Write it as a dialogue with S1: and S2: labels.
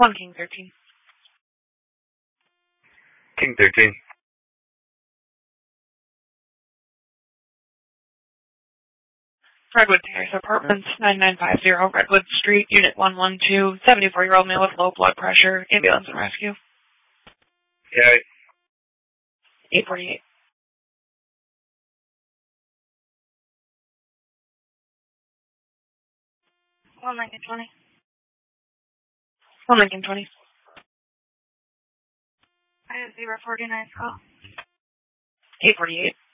S1: 1 King 13.
S2: King 13.
S1: Redwood Terrace Apartments, 9950 Redwood Street, Unit 112, 74-year-old male with low blood pressure, ambulance and rescue.
S2: Okay.
S1: 848.
S3: One Lincoln 20.
S1: 1 Lincoln 20.
S3: I have 049 call.
S1: 848.